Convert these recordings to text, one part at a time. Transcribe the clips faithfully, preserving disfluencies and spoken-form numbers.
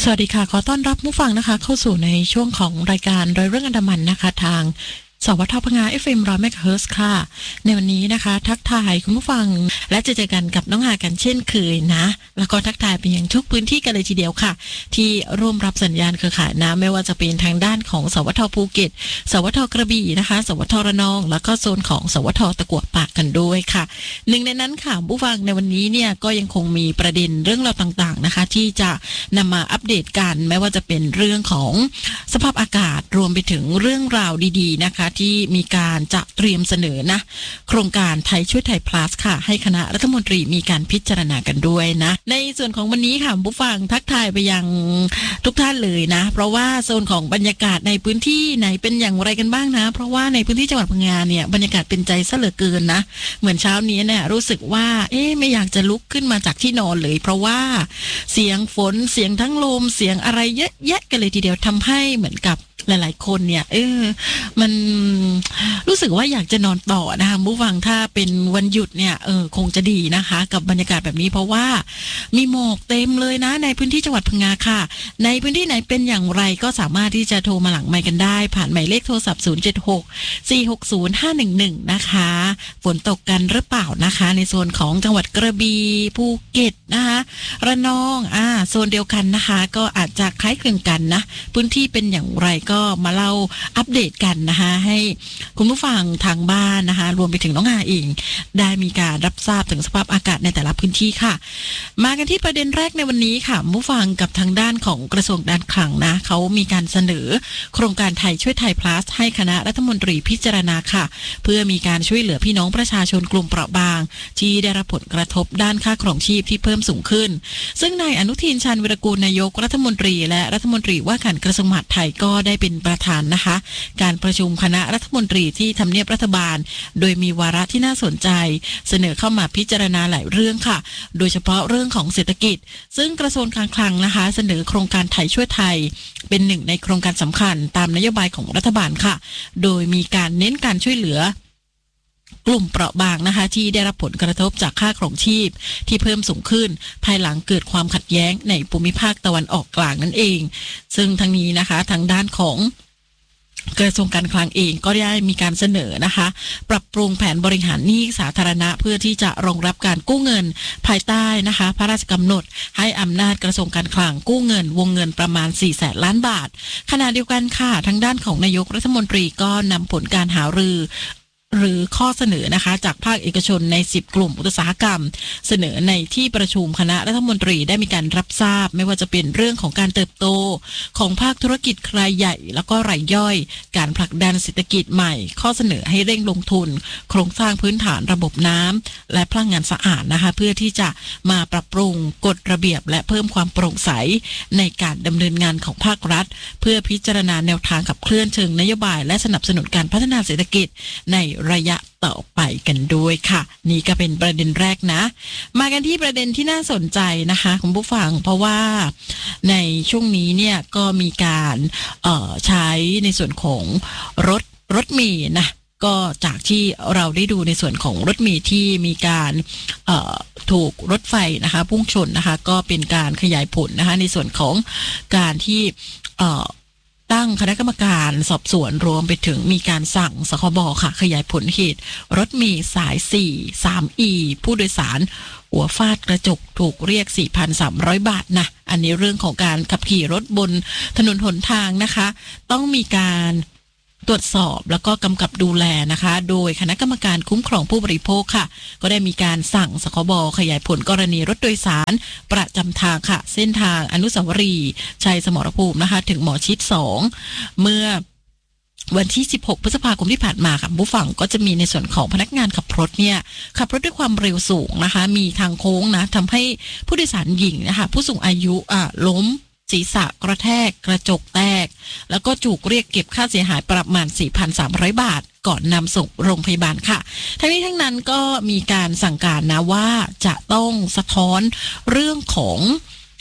สวัสดีค่ะขอต้อนรับผู้ฟังนะคะเข้าสู่ในช่วงของรายการโดยเรื่องอันดามันนะคะทางสวทพง เอฟ เอ็ม หนึ่งร้อย เมกะเฮิรตซ์ค่ะในวันนี้นะคะทักทายคุณผู้ฟังและจะเจอกันกับน้องหากันเช่นเคยนะแล้วก็ทักทายไปยังทุกพื้นที่กันเลยทีเดียวค่ะที่ร่วมรับสัญญาณเครือข่ายนะไม่ว่าจะเป็นทางด้านของสวทภูเก็ตสวทกระบี่นะคะสวทระนองแล้วก็โซนของสวทตะกั่วป่ากันด้วยค่ะหนึ่งในนั้นค่ะผู้ฟังในวันนี้เนี่ยก็ยังคงมีประเด็นเรื่องราวต่างๆนะคะที่จะนำมาอัปเดตกันไม่ว่าจะเป็นเรื่องของสภาพอากาศรวมไปถึงเรื่องราวดีๆนะคะที่มีการจะเตรียมเสนอนะโครงการไทยช่วยไทย plus ค่ะให้คณะรัฐมนตรีมีการพิจารณากันด้วยนะในส่วนของวันนี้ค่ะผู้ฟังทักทายไปยังทุกท่านเลยนะเพราะว่าโซนของบรรยากาศในพื้นที่ไหนเป็นอย่างไรกันบ้างนะเพราะว่าในพื้นที่จังหวัดพังงาเนี่ยบรรยากาศเป็นใจซะเหลือเกินนะเหมือนเช้านี้เนี่ยรู้สึกว่าเอ๊ะไม่อยากจะลุกขึ้นมาจากที่นอนเลยเพราะว่าเสียงฝนเสียงทั้งลมเสียงอะไรเยอะแยะกันเลยทีเดียวทำให้เหมือนกับหลายๆคนเนี่ยเออมันรู้สึกว่าอยากจะนอนต่อนะคะผู้ฟังถ้าเป็นวันหยุดเนี่ยเออคงจะดีนะคะกับบรรยากาศแบบนี้เพราะว่ามีหมอกเต็มเลยนะในพื้นที่จังหวัดพังงาค่ะในพื้นที่ไหนเป็นอย่างไรก็สามารถที่จะโทรมาหลังไมค์กันได้ผ่านหมายเลขโทรศัพท์ศูนย์ เจ็ด หก สี่ หก ศูนย์ ห้า หนึ่ง หนึ่งนะคะฝนตกกันหรือเปล่านะคะในโซนของจังหวัดกระบี่ภูเก็ตนะคะระนองอ่าโซนเดียวกันนะคะก็อาจจะคล้ายคลึงกันนะพื้นที่เป็นอย่างไรก็มาเล่าอัปเดตกันนะคะให้คุณผู้ฟังทางบ้านนะคะรวมไปถึงน้องอาเองได้มีการรับทราบถึงสภาพอากาศในแต่ละพื้นที่ค่ะมากันที่ประเด็นแรกในวันนี้ค่ะผู้ฟังกับทางด้านของกระทรวงการคลังนะเขามีการเสนอโครงการไทยช่วยไทย plus ให้คณะรัฐมนตรีพิจารณาค่ะเพื่อมีการช่วยเหลือพี่น้องประชาชนกลุ่มเปราะบางที่ได้รับผลกระทบด้านค่าครองชีพที่เพิ่มสูงขึ้นซึ่งนายอนุทินชาญวิรากูลนายกรัฐมนตรีและรัฐมนตรีว่าการกระทรวงมหาดไทยก็ได้เป็นประธานนะคะการประชุมคณะรัฐมนตรีที่ทำเนียบรัฐบาลโดยมีวาระที่น่าสนใจเสนอเข้ามาพิจารณาหลายเรื่องค่ะโดยเฉพาะเรื่องของเศรษฐกิจซึ่งกระทรวงการคลังนะคะเสนอโครงการไทยช่วยไทยเป็นหนึ่งในโครงการสำคัญตามนโยบายของรัฐบาลค่ะโดยมีการเน้นการช่วยเหลือกลุ่มเปราะบางนะคะที่ได้รับผลกระทบจากค่าครองชีพที่เพิ่มสูงขึ้นภายหลังเกิดความขัดแย้งในภูมิภาคตะวันออกกลางนั่นเองซึ่งทั้งนี้นะคะทางด้านของกระทรวงการคลังเองก็ได้มีการเสนอนะคะปรับปรุงแผนบริหารหนี้สาธารณะเพื่อที่จะรองรับการกู้เงินภายใต้นะคะพระราชกำหนดให้อำนาจกระทรวงการคลังกู้เงินวงเงินประมาณสี่แสนล้านบาทขณะเดียวกันค่ะทางด้านของนายกรัฐมนตรีก็นำผลการหารือหรือข้อเสนอนะคะจากภาคเอกชนในสิบกลุ่มอุตสาหกรรมเสนอในที่ประชุมคณะรัฐมนตรีได้มีการรับทราบไม่ว่าจะเป็นเรื่องของการเติบโตของภาคธุรกิจรายใหญ่แล้วก็รายย่อยการผลักดันเศรษฐกิจใหม่ข้อเสนอให้เร่งลงทุนโครงสร้างพื้นฐานระบบน้ำและพลังงานสะอาดนะคะเพื่อที่จะมาปรับปรุงกฎระเบียบและเพิ่มความโปร่งใสในการดำเนินงานของภาครัฐเพื่อพิจารณาแนวทางขับเคลื่อนเชิงนโยบายและสนับสนุนการพัฒนาเศรษฐกิจในระยะต่อไปกันด้วยค่ะนี่ก็เป็นประเด็นแรกนะมากันที่ประเด็นที่น่าสนใจนะคะคุณผู้ฟังเพราะว่าในช่วงนี้เนี่ยก็มีการเอ่อใช้ในส่วนของรถรถเมล์นะก็จากที่เราได้ดูในส่วนของรถเมล์ที่มีการเอ่อถูกรถไฟนะคะพุ่งชนนะคะก็เป็นการขยายผลนะคะในส่วนของการที่เอ่อตั้งคณะกรรมการสอบสวนรวมไปถึงมีการสั่งสคบค่ะขยายผลเหตุรถเมล์สายสี่ สาม อี ผู้โดยสารหัวฟาดกระจกถูกเรียก สี่พันสามร้อย บาทนะอันนี้เรื่องของการขับขี่รถบนถนนหนทางนะคะต้องมีการตรวจสอบแล้วก็กำกับดูแลนะคะโดยคณะกรรมการคุ้มครองผู้บริโภคค่ะก็ได้มีการสั่งสคบขยายผลกรณีรถโดยสารประจำทางค่ะเส้นทางอนุสาวรีย์ชัยสมรภูมินะคะถึงหมอชิดสองเมื่อวันที่สิบหกพฤษภาคมที่ผ่านมาค่ะผู้ฟังก็จะมีในส่วนของพนักงานขับรถเนี่ยขับรถด้วยความเร็วสูงนะคะมีทางโค้งนะทำให้ผู้โดยสารหญิงนะคะผู้สูงอายุอ่ะล้มศีรษะกระแทกกระจกแตกแล้วก็ถูกเรียกเก็บค่าเสียหายประมาณ สี่พันสามร้อย บาทก่อนนำส่งโรงพยาบาลค่ะทั้งนี้ทั้งนั้นก็มีการสั่งการนะว่าจะต้องสะท้อนเรื่องของ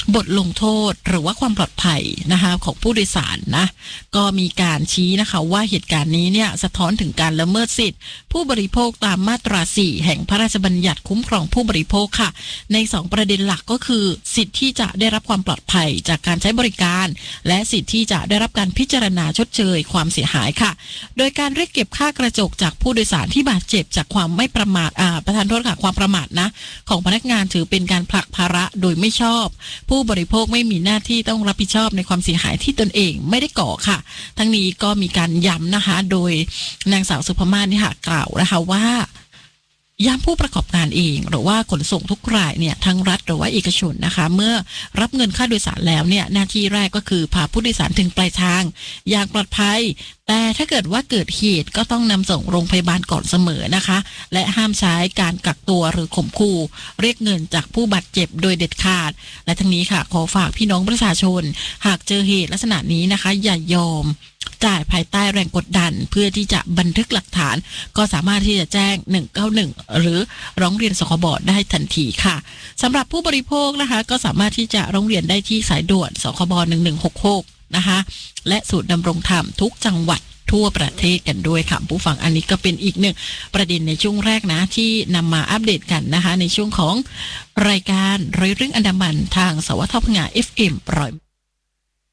บทลงโทษหรือว่าความปลอดภัยนะคะของผู้โดยสารนะก็มีการชี้นะคะว่าเหตุการณ์นี้เนี่ยสะท้อนถึงการละเมิดสิทธิผู้บริโภคตามมาตราสี่แห่งพระราชบัญญัติคุ้มครองผู้บริโภคค่ะในสองประเด็นหลักก็คือสิทธิที่จะได้รับความปลอดภัยจากการใช้บริการและสิทธิที่จะได้รับการพิจารณาชดเชยความเสียหายค่ะโดยการเรียกเก็บค่ากระจกจากผู้โดยสารที่บาดเจ็บจากความไม่ประมาทอ่าประธานโทษค่ะความประมาทนะของพนักงานถือเป็นการผลักภาระโดยไม่ชอบผู้บริโภคไม่มีหน้าที่ต้องรับผิดชอบในความเสียหายที่ตนเองไม่ได้ก่อค่ะทั้งนี้ก็มีการย้ำนะคะโดยนางสาวสุภมาศนี่ค่ะกล่าวนะคะว่าย้ำผู้ประกอบการเองหรือว่าขนส่งทุกรายเนี่ยทั้งรัฐหรือว่าเอกชนนะคะเมื่อรับเงินค่าโดยสารแล้วเนี่ยหน้าที่แรกก็คือพาผู้โดยสารถึงปลายทางอย่างปลอดภัยแต่ถ้าเกิดว่าเกิดเหตุก็ต้องนำส่งโรงพยาบาลก่อนเสมอนะคะและห้ามใช้การกักตัวหรือข่มขู่เรียกเงินจากผู้บาดเจ็บโดยเด็ดขาดและทั้งนี้ค่ะขอฝากพี่น้องประชาชนหากเจอเหตุลักษณะนี้นะคะอย่ายอมจ่ายภายใต้แรงกดดันเพื่อที่จะบันทึกหลักฐานก็สามารถที่จะแจ้งหนึ่งเก้าหนึ่งหรือร้องเรียนสคบได้ทันทีค่ะสำหรับผู้บริโภคนะคะก็สามารถที่จะร้องเรียนได้ที่สายด่วนสคบหนึ่งหนึ่งหกหกนะคะและศูนย์ดำรงธรรมทุกจังหวัดทั่วประเทศกันด้วยค่ะผู้ฟังอันนี้ก็เป็นอีกหนึ่งประเด็นในช่วงแรกนะที่นำมาอัปเดตกันนะคะในช่วงของรายการร้อยเรื่องอันดามันทางสวทพงา เอฟ เอ็ม ร้อย